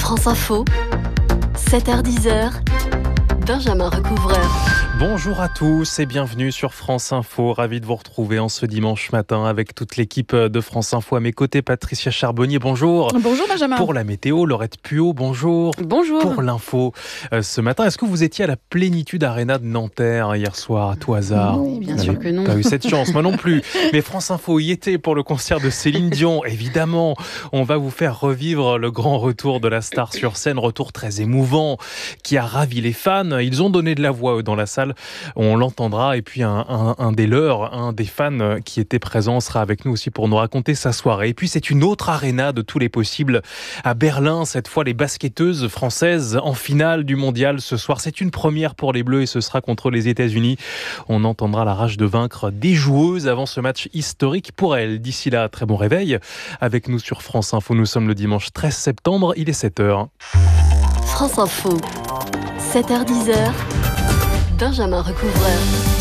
France Info, 7h-10h, Benjamin Recouvreur. Bonjour à tous et bienvenue sur France Info. Ravi de vous retrouver en ce dimanche matin avec toute l'équipe de France Info. À mes côtés, Patricia Charbonnier, bonjour. Bonjour Benjamin. Pour la météo, Laurette Puot, bonjour. Bonjour. Pour l'info, ce matin, est-ce que vous étiez à la Plénitude Arena de Nanterre hier soir, à tout hasard? Non, bien sûr que non. Pas eu cette chance, moi non plus. Mais France Info y était pour le concert de Céline Dion. Évidemment, on va vous faire revivre le grand retour de la star sur scène. Retour très émouvant qui a ravi les fans. Ils ont donné de la voix dans la salle. On l'entendra. Et puis un des leurs, un des fans qui était présent sera avec nous aussi pour nous raconter sa soirée. Et puis c'est une autre arena de tous les possibles à Berlin. Cette fois, les basketteuses françaises en finale du mondial ce soir. C'est une première pour les Bleus et ce sera contre les États-Unis. On entendra la rage de vaincre des joueuses avant ce match historique pour elles. D'ici là, très bon réveil. Avec nous sur France Info, nous sommes le dimanche 13 septembre, il est 7h. France Info, 7h-10h, Benjamin Recouvreur.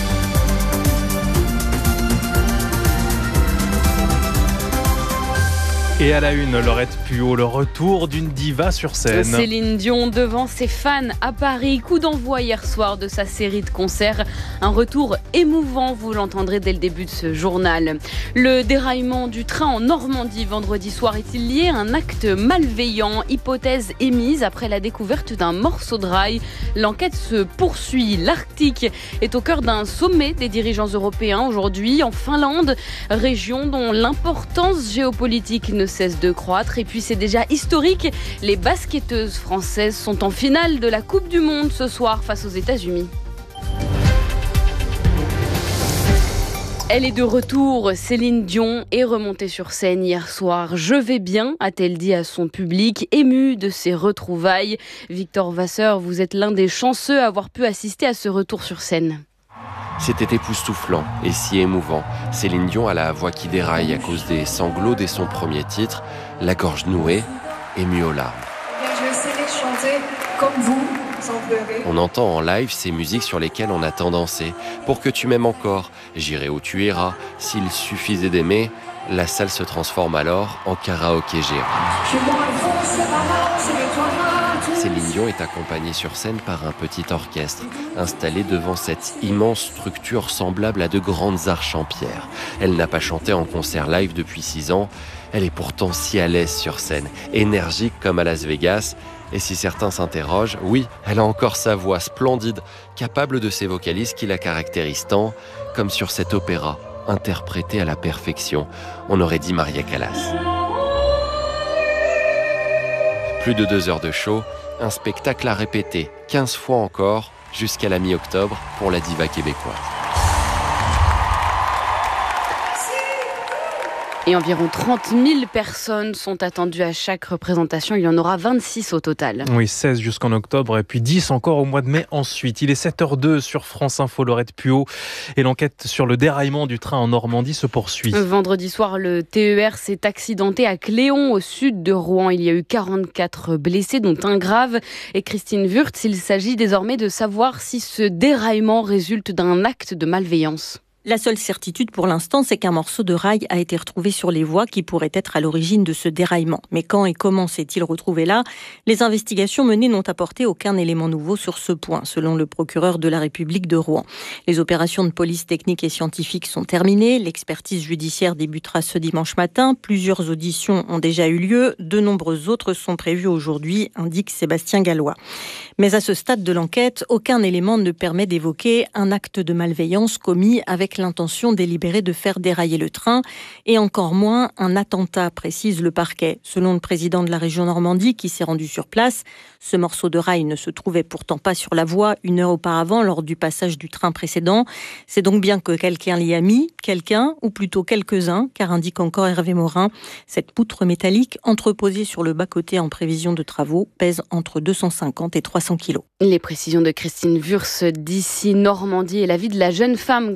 Et à la une, Laurette Puot, le retour d'une diva sur scène. Céline Dion devant ses fans à Paris. Coup d'envoi hier soir de sa série de concerts. Un retour émouvant, vous l'entendrez dès le début de ce journal. Le déraillement du train en Normandie vendredi soir est-il lié à un acte malveillant? Hypothèse émise après la découverte d'un morceau de rail. L'enquête se poursuit. L'Arctique est au cœur d'un sommet des dirigeants européens aujourd'hui en Finlande, région dont l'importance géopolitique ne cesse de croître. Et puis c'est déjà historique, les basketteuses françaises sont en finale de la Coupe du Monde ce soir face aux États-Unis. Elle est de retour, Céline Dion est remontée sur scène hier soir. « Je vais bien », a-t-elle dit à son public, émue de ses retrouvailles. Victor Vasseur, vous êtes l'un des chanceux à avoir pu assister à ce retour sur scène. C'était époustouflant et si émouvant. Céline Dion a la voix qui déraille à cause des sanglots dès son premier titre, la gorge nouée, émue aux larmes. Je vais essayer de chanter comme vous, sans pleurer. On entend en live ces musiques sur lesquelles on attend danser. Pour que tu m'aimes encore, j'irai où tu iras. S'il suffisait d'aimer, la salle se transforme alors en karaoké géant. Céline Dion est accompagnée sur scène par un petit orchestre, installé devant cette immense structure semblable à de grandes arches en pierre. Elle n'a pas chanté en concert live depuis 6 ans. Elle est pourtant si à l'aise sur scène, énergique comme à Las Vegas. Et si certains s'interrogent, oui, elle a encore sa voix splendide, capable de ces vocalises qui la caractérisent tant, comme sur cet opéra, interprété à la perfection. On aurait dit Maria Callas. Plus de 2 heures de show, un spectacle à répéter 15 fois encore jusqu'à la mi-octobre pour la diva québécoise. Et environ 30 000 personnes sont attendues à chaque représentation. Il y en aura 26 au total. Oui, 16 jusqu'en octobre et puis 10 encore au mois de mai ensuite. Il est 7h02 sur France Info, Laurette Puot. Et l'enquête sur le déraillement du train en Normandie se poursuit. Vendredi soir, le TER s'est accidenté à Cléon, au sud de Rouen. Il y a eu 44 blessés, dont un grave. Et Christine Wurtz, il s'agit désormais de savoir si ce déraillement résulte d'un acte de malveillance. La seule certitude pour l'instant, c'est qu'un morceau de rail a été retrouvé sur les voies qui pourrait être à l'origine de ce déraillement. Mais quand et comment s'est-il retrouvé là? Les investigations menées n'ont apporté aucun élément nouveau sur ce point, selon le procureur de la République de Rouen. Les opérations de police technique et scientifique sont terminées. L'expertise judiciaire débutera ce dimanche matin. Plusieurs auditions ont déjà eu lieu. De nombreuses autres sont prévues aujourd'hui, indique Sébastien Gallois. Mais à ce stade de l'enquête, aucun élément ne permet d'évoquer un acte de malveillance commis avec l'intention délibérée de faire dérailler le train et encore moins un attentat, précise le parquet. Selon le président de la région Normandie qui s'est rendu sur place, ce morceau de rail ne se trouvait pourtant pas sur la voie 1 heure auparavant lors du passage du train précédent. C'est donc bien que quelqu'un l'y a mis, quelqu'un ou plutôt quelques-uns, car indique encore Hervé Morin, cette poutre métallique entreposée sur le bas-côté en prévision de travaux pèse entre 250 et 300 kilos. Les précisions de Christine Wurtz d'ici Normandie et la vie de la jeune femme gravement blessée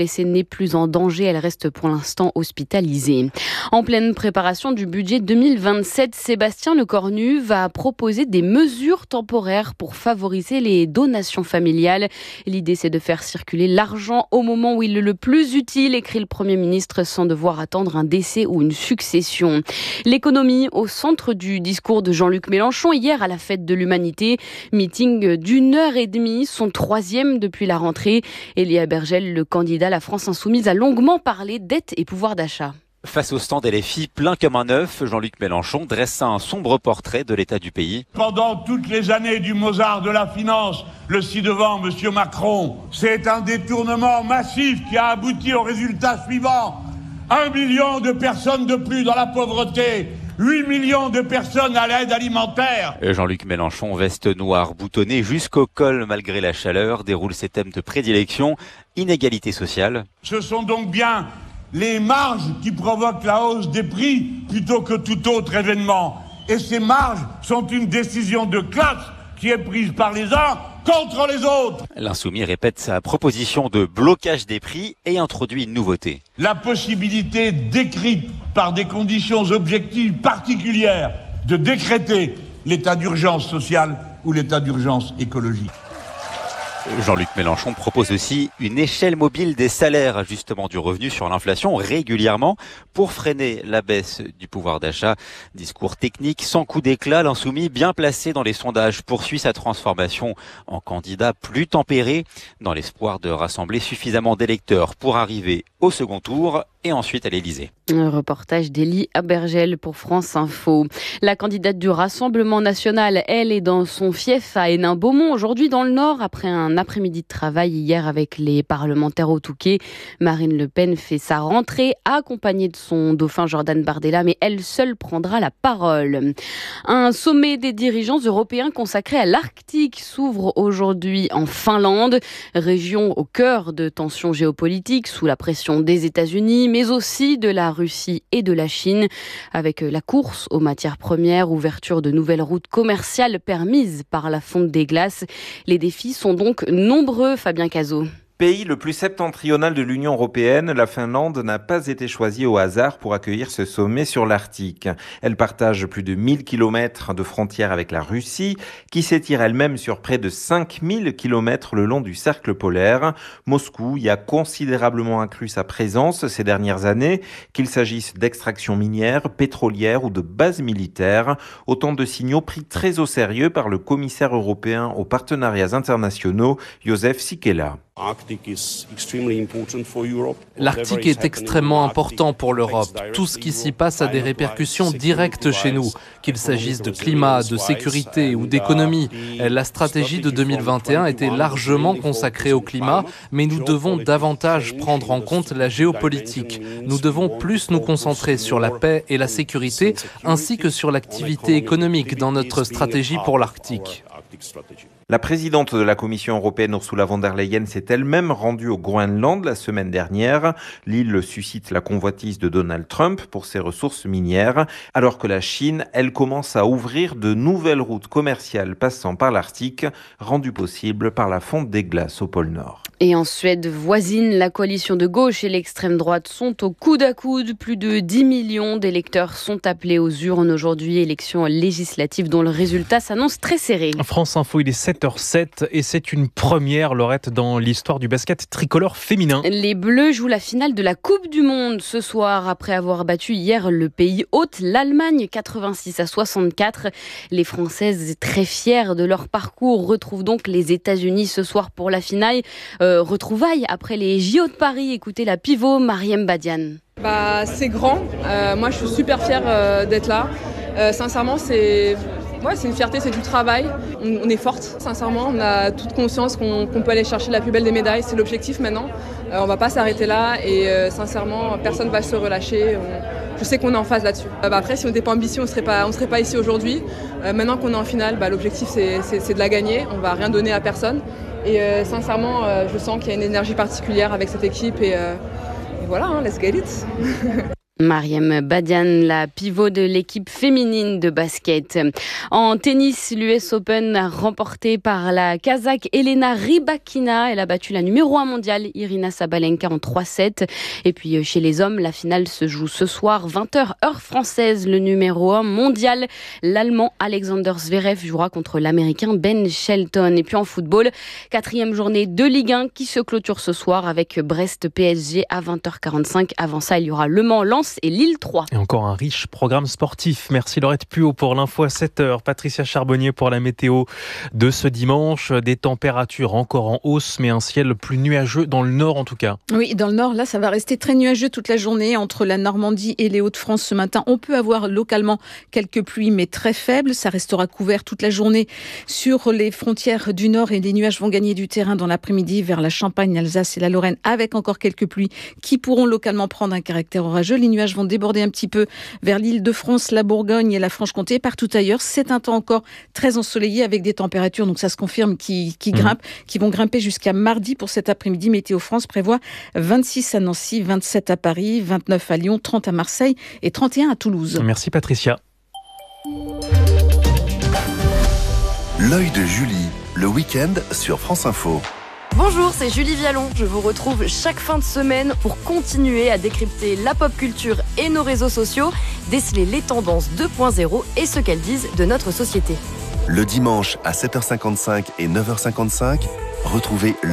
blessée n'est plus en danger. Elle reste pour l'instant hospitalisée. En pleine préparation du budget 2027, Sébastien Lecornu va proposer des mesures temporaires pour favoriser les donations familiales. L'idée, c'est de faire circuler l'argent au moment où il est le plus utile, écrit le Premier ministre, sans devoir attendre un décès ou une succession. L'économie au centre du discours de Jean-Luc Mélenchon hier à la Fête de l'Humanité. Meeting d'1h30, son 3e depuis la rentrée. Elia Bergel, le candidat à la France Insoumise, a longuement parlé dette et pouvoir d'achat. Face au stand LFI plein comme un œuf, Jean-Luc Mélenchon dressa un sombre portrait de l'état du pays. Pendant toutes les années du Mozart de la finance, le ci-devant, M. Macron, c'est un détournement massif qui a abouti au résultat suivant. 1 million de personnes de plus dans la pauvreté, 8 millions de personnes à l'aide alimentaire. Jean-Luc Mélenchon, veste noire boutonnée jusqu'au col malgré la chaleur, déroule ses thèmes de prédilection, inégalité sociale. Ce sont donc bien les marges qui provoquent la hausse des prix plutôt que tout autre événement. Et ces marges sont une décision de classe qui est prise par les uns contre les autres. L'insoumis répète sa proposition de blocage des prix et introduit une nouveauté. La possibilité décrite par des conditions objectives particulières de décréter l'état d'urgence sociale ou l'état d'urgence écologique. Jean-Luc Mélenchon propose aussi une échelle mobile des salaires, ajustement du revenu sur l'inflation régulièrement pour freiner la baisse du pouvoir d'achat. Discours technique sans coup d'éclat, l'insoumis bien placé dans les sondages poursuit sa transformation en candidat plus tempéré dans l'espoir de rassembler suffisamment d'électeurs pour arriver au second tour et ensuite à l'Élysée. Un reportage d'Elie Abergel pour France Info. La candidate du Rassemblement national, elle, est dans son fief à Hénin-Beaumont, aujourd'hui dans le Nord, après un après-midi de travail hier avec les parlementaires au Touquet. Marine Le Pen fait sa rentrée accompagnée de son dauphin Jordan Bardella, mais elle seule prendra la parole. Un sommet des dirigeants européens consacré à l'Arctique s'ouvre aujourd'hui en Finlande, région au cœur de tensions géopolitiques sous la pression des États-Unis, mais aussi de la Russie et de la Chine, avec la course aux matières premières, ouverture de nouvelles routes commerciales permises par la fonte des glaces. Les défis sont donc nombreux, Fabien Cazot. Pays le plus septentrional de l'Union européenne, la Finlande n'a pas été choisie au hasard pour accueillir ce sommet sur l'Arctique. Elle partage plus de 1000 km de frontières avec la Russie, qui s'étire elle-même sur près de 5000 km le long du cercle polaire. Moscou y a considérablement accru sa présence ces dernières années, qu'il s'agisse d'extraction minière, pétrolière ou de bases militaires. Autant de signaux pris très au sérieux par le commissaire européen aux partenariats internationaux, Josef Sikela. L'Arctique est extrêmement important pour l'Europe. Tout ce qui s'y passe a des répercussions directes chez nous, qu'il s'agisse de climat, de sécurité ou d'économie. La stratégie de 2021 était largement consacrée au climat, mais nous devons davantage prendre en compte la géopolitique. Nous devons plus nous concentrer sur la paix et la sécurité, ainsi que sur l'activité économique dans notre stratégie pour l'Arctique. La présidente de la Commission européenne, Ursula von der Leyen, s'est elle-même rendue au Groenland la semaine dernière. L'île suscite la convoitise de Donald Trump pour ses ressources minières, alors que la Chine, elle, commence à ouvrir de nouvelles routes commerciales passant par l'Arctique, rendues possibles par la fonte des glaces au pôle Nord. Et en Suède voisine, la coalition de gauche et l'extrême droite sont au coude à coude. Plus de 10 millions d'électeurs sont appelés aux urnes aujourd'hui. Élections législatives dont le résultat s'annonce très serré. France Info, il est 7h07 et c'est une première, Laurette, dans l'histoire du basket tricolore féminin. Les Bleus jouent la finale de la Coupe du Monde ce soir après avoir battu hier le pays hôte, l'Allemagne, 86-64. Les Françaises, très fières de leur parcours, retrouvent donc les États-Unis ce soir pour la finale. Retrouvailles après les JO de Paris. Écoutez la pivot Mariem Badiane. C'est grand. Moi, je suis super fière d'être là. Sincèrement, c'est une fierté, c'est du travail. On est forte, sincèrement. On a toute conscience qu'on peut aller chercher la plus belle des médailles. C'est l'objectif maintenant. On va pas s'arrêter là et sincèrement, personne va se relâcher. Je sais qu'on est en phase là-dessus. Après, si on n'était pas ambitieux, on serait pas ici aujourd'hui. Maintenant qu'on est en finale, l'objectif, c'est de la gagner. On va rien donner à personne. Et sincèrement, je sens qu'il y a une énergie particulière avec cette équipe. Et voilà, let's get it. Mariam Badiane, la pivot de l'équipe féminine de basket. En tennis, l'US Open remporté par la Kazakh Elena Rybakina. Elle a battu la numéro 1 mondiale Irina Sabalenka en 3-7. Et puis chez les hommes, la finale se joue ce soir, 20h heure française. Le numéro 1 mondial, l'Allemand Alexander Zverev jouera contre l'Américain Ben Shelton. Et puis en football, 4e journée de Ligue 1 qui se clôture ce soir avec Brest PSG à 20h45. Avant ça, il y aura Le Mans, Lens et Lille 3. Et encore un riche programme sportif. Merci Laurette Puot pour l'info à 7h. Patricia Charbonnier pour la météo de ce dimanche. Des températures encore en hausse, mais un ciel plus nuageux dans le nord en tout cas. Oui, dans le nord, là, ça va rester très nuageux toute la journée. Entre la Normandie et les Hauts-de-France ce matin, on peut avoir localement quelques pluies, mais très faibles. Ça restera couvert toute la journée sur les frontières du nord et les nuages vont gagner du terrain dans l'après-midi vers la Champagne, l'Alsace et la Lorraine, avec encore quelques pluies qui pourront localement prendre un caractère orageux. Les nuages vont déborder un petit peu vers l'Île-de-France, la Bourgogne et la Franche-Comté. Partout ailleurs, c'est un temps encore très ensoleillé avec des températures, donc ça se confirme, qui grimpent, qui vont grimper jusqu'à mardi pour cet après-midi. Météo France prévoit 26 à Nancy, 27 à Paris, 29 à Lyon, 30 à Marseille et 31 à Toulouse. Merci Patricia. L'œil de Julie, le week-end sur France Info. Bonjour, c'est Julie Vialon. Je vous retrouve chaque fin de semaine pour continuer à décrypter la pop culture et nos réseaux sociaux, déceler les tendances 2.0 et ce qu'elles disent de notre société. Le dimanche à 7h55 et 9h55, retrouvez